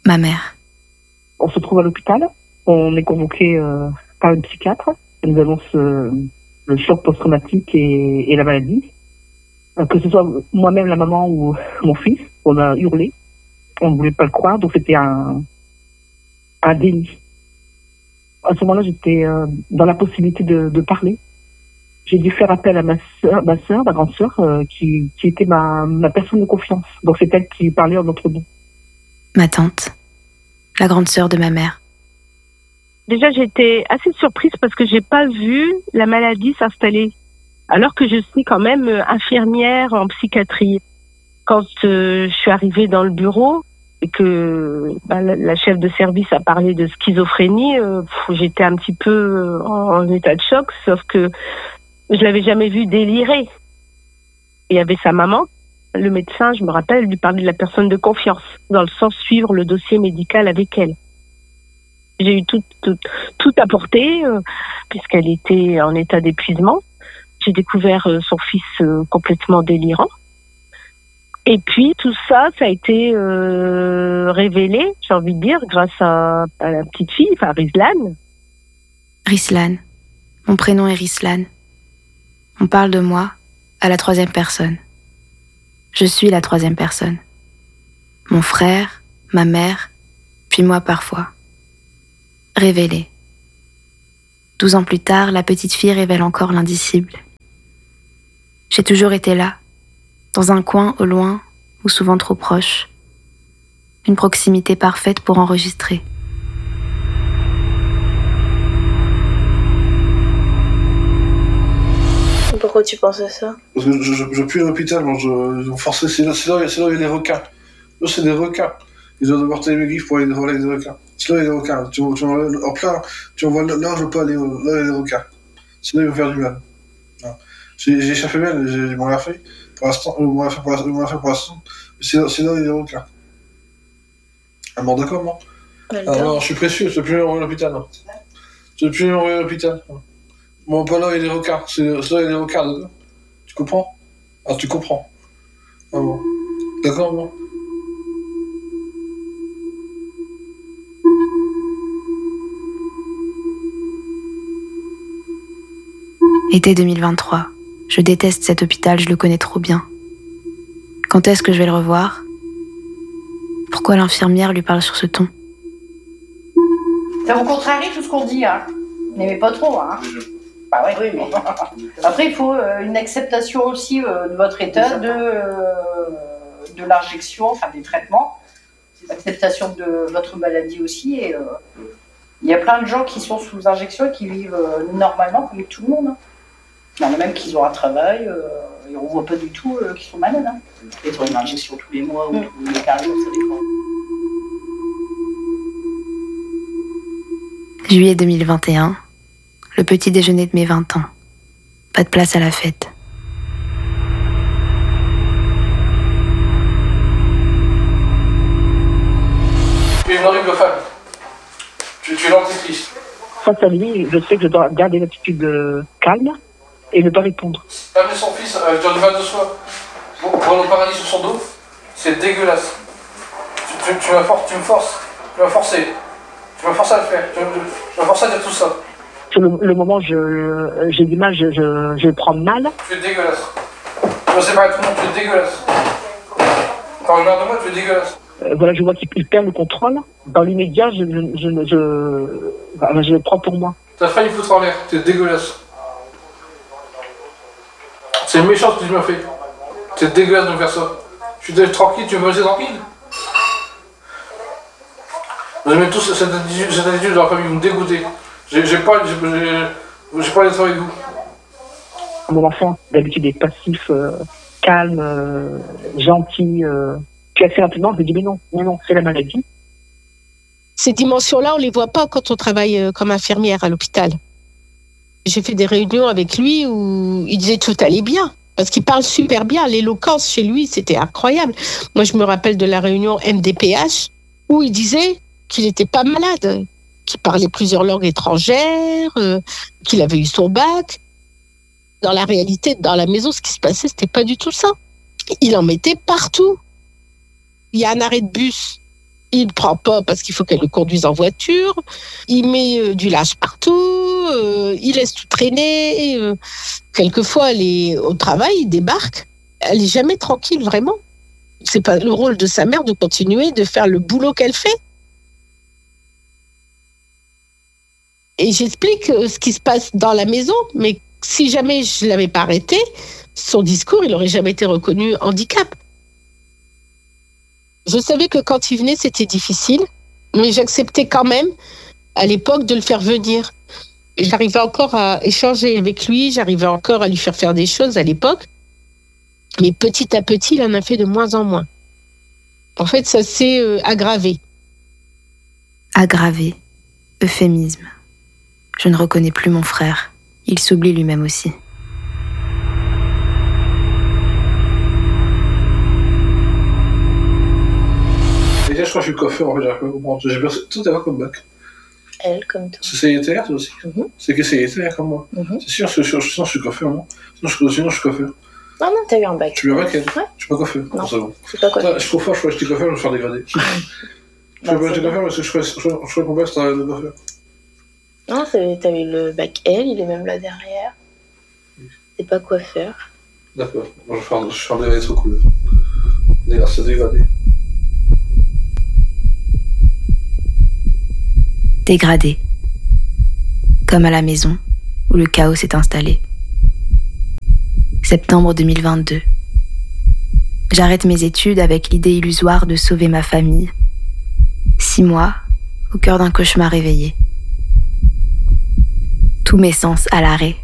Ma mère. On se trouve à l'hôpital. On est convoqué par une psychiatre. Elle nous annonce le choc post-traumatique et la maladie. Que ce soit moi-même, la maman ou mon fils, on a hurlé. On ne voulait pas le croire, donc c'était un déni. À ce moment-là, j'étais dans la possibilité de parler. J'ai dû faire appel à ma grande sœur, qui était ma personne de confiance. Donc c'est elle qui parlait en notre nom. Ma tante, la grande sœur de ma mère. Déjà, j'étais assez surprise parce que j'ai pas vu la maladie s'installer. Alors que je suis quand même infirmière en psychiatrie. Quand je suis arrivée dans le bureau et que la chef de service a parlé de schizophrénie, j'étais un petit peu en état de choc, sauf que je l'avais jamais vu délirer. Il y avait sa maman, le médecin, je me rappelle, lui parlait de la personne de confiance, dans le sens suivre le dossier médical avec elle. J'ai eu tout apporté, puisqu'elle était en état d'épuisement. J'ai découvert son fils complètement délirant. Et puis, tout ça, ça a été révélé, j'ai envie de dire, grâce à la petite fille, enfin Rislan. Rislan. Mon prénom est Rislan. On parle de moi à la 3e personne. Je suis la 3e personne. Mon frère, ma mère, puis moi parfois. Révélé. 12 ans plus tard, la petite fille révèle encore l'indicible. J'ai toujours été là, dans un coin au loin ou souvent trop proche. Une proximité parfaite pour enregistrer. Pourquoi tu penses à ça? Parce que je pue à l'hôpital, ils ont forcé, c'est là où il y a des requins. Là, c'est des requins. Ils doivent devoir tailler mes griffes pour aller voler des requins. C'est là où il y a des requins. Tu vois, là, je veux pas aller, là, il y a des requins. C'est là où ils vont faire du mal. Voilà. J'ai échappé bien, j'ai rien fait. Pour l'instant, ils m'ont rien fait pour l'instant. Mais c'est là où il y a des requins. Ah bon, d'accord, non? Alors, je suis précieux, je ne peux plus m'envoyer à l'hôpital. Je ne peux plus m'envoyer à l'hôpital. Bon, pas là, il y a des requins. C'est là, il y a des requins, d'accord? Tu comprends? Ah, tu comprends. Ah bon. D'accord, bon. Été 2023. Je déteste cet hôpital, je le connais trop bien. Quand est-ce que je vais le revoir? Pourquoi l'infirmière lui parle sur ce ton? Ça vous contrarie tout ce qu'on dit, hein? N'aimez pas trop, hein? Bah ouais. Oui, mais... Après, il faut une acceptation aussi de votre état, de l'injection, enfin des traitements. L'acceptation de votre maladie aussi. Et il y a plein de gens qui sont sous injection et qui vivent normalement comme tout le monde. Hein. Il y en a même qui ont un travail et on ne voit pas du tout qu'ils sont malades. Hein. Ils ont une injection tous les mois ou tous les 15 jours, ça dépend. Juillet 2021, le petit déjeuner de mes 20 ans. Pas de place à la fête. Tu es une horrible femme. Tu es l'antéchrist. Face à lui, je sais que je dois garder l'attitude calme et ne pas répondre. Amener son fils avec du mal de soi pour le paradis sur son dos, c'est dégueulasse. Tu me forces. Tu m'as forcé. Tu m'as forcé à le faire. Tu m'as forcé à dire tout ça. Sur le moment, j'ai du mal, je prends mal. Tu es dégueulasse. Tu vas séparer tout le monde, tu es dégueulasse. Quand je regarde de moi, tu es dégueulasse. Voilà, je vois qu'il perd le contrôle. Dans l'immédiat, je le prends pour moi. T'as failli me foutre en l'air, tu es dégueulasse. C'est méchant ce que tu m'as fait. C'est dégueulasse de me faire ça. Je suis tranquille, tu veux me laisser tranquille? Vous aimez tous cette attitude de la famille, vous me dégoûtez. J'ai pas envie d'être avec vous. Mon enfant, d'habitude, est passif, calme, gentil. Puis assez rapidement, je me dis, mais non, c'est la maladie. Ces dimensions-là, on ne les voit pas quand on travaille comme infirmière à l'hôpital. J'ai fait des réunions avec lui où il disait tout allait bien. Parce qu'il parle super bien. L'éloquence chez lui, c'était incroyable. Moi, je me rappelle de la réunion MDPH où il disait qu'il n'était pas malade, qu'il parlait plusieurs langues étrangères, qu'il avait eu son bac. Dans la réalité, dans la maison, ce qui se passait, c'était pas du tout ça. Il en mettait partout. Il y a un arrêt de bus. Il ne prend pas parce qu'il faut qu'elle le conduise en voiture. Il met du linge partout. Il laisse tout traîner. Quelquefois, elle est au travail, il débarque. Elle n'est jamais tranquille, vraiment. C'est pas le rôle de sa mère de continuer de faire le boulot qu'elle fait. Et j'explique ce qui se passe dans la maison, mais si jamais je ne l'avais pas arrêté, son discours, il n'aurait jamais été reconnu handicap. Je savais que quand il venait, c'était difficile, mais j'acceptais quand même, à l'époque, de le faire venir. Et j'arrivais encore à échanger avec lui, j'arrivais encore à lui faire des choses à l'époque, mais petit à petit, il en a fait de moins en moins. En fait, ça s'est aggravé. Aggravé, euphémisme. Je ne reconnais plus mon frère. Il s'oublie lui-même aussi. Déjà, je crois que je suis coiffeur, en fait, j'arrive pas à comprendre. Toi, t'as quoi comme bac? Elle, comme toi. C'est CITR, toi aussi? C'est que CITR comme moi? C'est sûr, sinon je suis coiffeur, non? Sinon je suis coiffeur. Non, t'as eu un bac. Tu as eu un bac, elle? Ouais. Je suis pas coiffeur. Non, c'est bon. C'est pas coiffeur. Je suis trop fort, je crois que j'étais coiffeur, je vais me faire dégrader. Je crois que j'étais coiffeur parce que je crois qu'on bac, c'était le coiffeur. Non, t'as eu le bac L, il est même là derrière. C'est pas coiffeur. D'accord. Moi, je vais faire des lettres couleurs. C'est dégradé. Dégradé. Comme à la maison, où le chaos s'est installé. Septembre 2022. J'arrête mes études avec l'idée illusoire de sauver ma famille. 6 mois, au cœur d'un cauchemar réveillé. Tous mes sens à l'arrêt.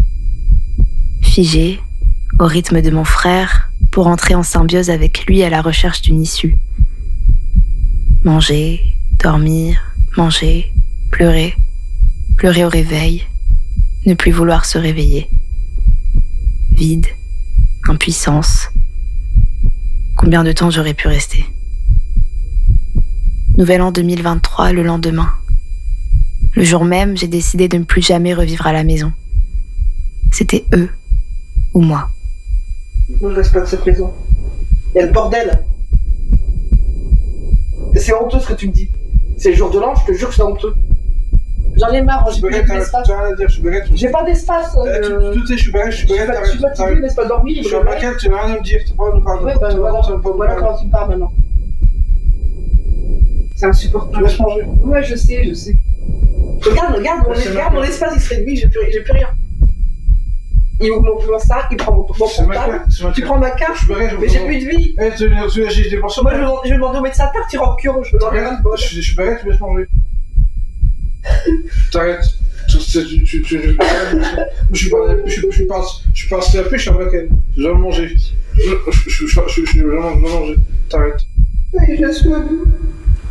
Figé, au rythme de mon frère, pour entrer en symbiose avec lui à la recherche d'une issue. Manger, dormir, manger, pleurer au réveil, ne plus vouloir se réveiller. Vide, impuissance. Combien de temps j'aurais pu rester? Nouvel an 2023, le lendemain. Le jour même, j'ai décidé de ne plus jamais revivre à la maison. C'était eux ou moi. Moi, je reste pas de cette maison. Il y a le bordel. Et c'est honteux ce que tu me dis. C'est le jour de l'an, je te jure que c'est honteux. J'en ai marre, j'ai plus d'espace. J'ai pas d'espace. Je suis fatigué, laisse pas dormir. Je suis à tu n'as rien à me dire, tu peux pas nous parler. Ouais, voilà comment tu me parles maintenant. C'est insupportable. Tu vas changer. Ouais, je sais. Regarde, mon espace il se réduit, j'ai plus rien. Il ouvre mon sac, il prend mon portable. Tu prends ma carte, mais j'ai plus de vie. J'ai des morceaux. Moi, je vais demander au médecin de partir en cure, je veux dans rien de bonne. Je suis barré, tu me laisses manger. T'arrêtes. Je suis pas CAP, je suis un bac-end. Je vais manger. Je vais manger. T'arrêtes. Oui, je suis.